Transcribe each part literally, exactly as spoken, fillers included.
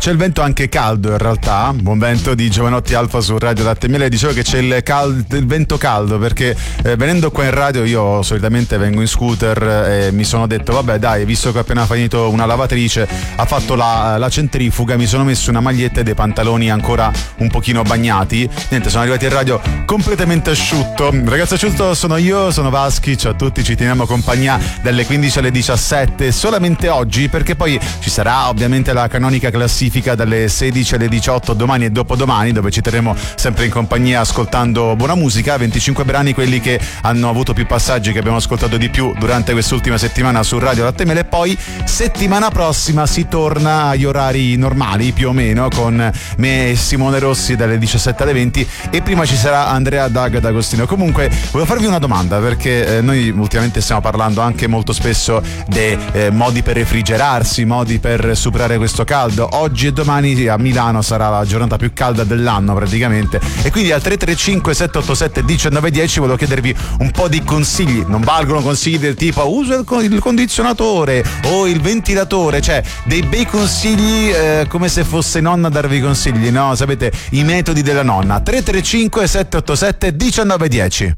c'è il vento anche caldo in realtà. Buon vento di Giovanotti Alfa su Radio Latte e Miele. Dicevo che c'è il, cal- il vento caldo perché eh, venendo qua in radio io solitamente vengo in scooter e mi sono detto vabbè dai, visto che ho appena finito una lavatrice, ha fatto la, la centrifuga, mi sono messo una maglietta e dei pantaloni ancora un pochino bagnati. Niente, sono arrivati in radio completamente asciutto. Ragazzi, asciutto sono io, sono Vaschi, ciao a tutti, ci teniamo compagnia dalle quindici alle diciassette solamente oggi, perché poi ci sarà ovviamente la canonica classifica dalle sedici alle diciotto domani e dopodomani, dove ci terremo sempre in compagnia ascoltando buona musica, venticinque brani quelli che hanno avuto più passaggi, che abbiamo ascoltato di più durante quest'ultima settimana su Radio Latte e Miele. E poi settimana prossima si torna agli orari normali più o meno con me e Simone Rossi dalle diciassette alle venti, e prima ci sarà Andrea Dag D'Agostino. Comunque volevo farvi una domanda, perché eh, noi ultimamente stiamo parlando anche molto spesso dei eh, modi per refrigerarsi, modi per superare questo caldo. Oggi e domani a Milano sarà la giornata più calda dell'anno praticamente, e quindi al tre tre cinque sette otto sette uno nove uno zero volevo chiedervi un po' di consigli. Non valgono consigli del tipo usa il, il condizionatore o il ventilatore, cioè dei bei consigli eh, come se fosse nonna a darvi consigli, no? Sapete, i metodi della nonna. Tre tre cinque sette otto sette uno nove uno zero.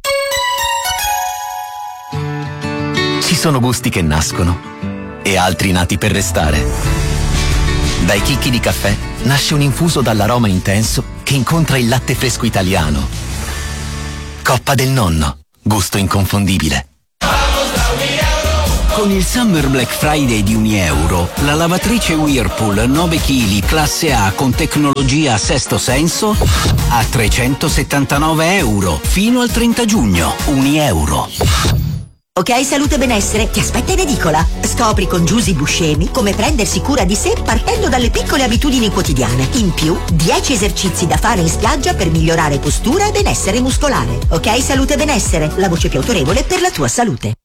Ci sono gusti che nascono e altri nati per restare. Dai chicchi di caffè nasce un infuso dall'aroma intenso che incontra il latte fresco italiano. Coppa del nonno, gusto inconfondibile. Con il Summer Black Friday di Unieuro, la lavatrice Whirlpool nove chilogrammi classe A con tecnologia Sesto Senso a trecentosettantanove euro fino al trenta giugno. Unieuro. Ok Salute Benessere ti aspetta in edicola. Scopri con Giusy Buscemi come prendersi cura di sé partendo dalle piccole abitudini quotidiane. In più, dieci esercizi da fare in spiaggia per migliorare postura e benessere muscolare. Ok Salute Benessere, la voce più autorevole per la tua salute.